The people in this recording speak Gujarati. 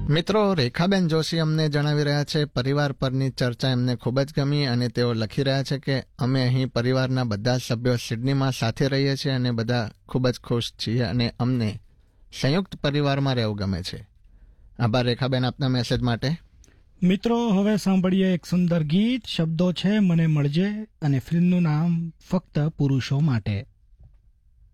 મિત્રો, રેખાબેન જોશી અમને જણાવી રહ્યા છે પરિવાર પરની ચર્ચા એમને ખૂબ જ ગમી અને તેઓ લખી રહ્યા છે કે અમે અહીં પરિવારના બધા સભ્યો સિડનીમાં સાથે રહીએ છીએ અને બધા ખૂબ જ ખુશ છીએ અને અમને સંયુક્ત પરિવારમાં રહેવું ગમે છે. આભાર રેખાબેન આપના મેસેજ માટે. મિત્રો, હવે સાંભળીએ એક સુંદર ગીત. શબ્દો છે મને મળજે અને ફિલ્મનું નામ ફક્ત પુરુષો માટે.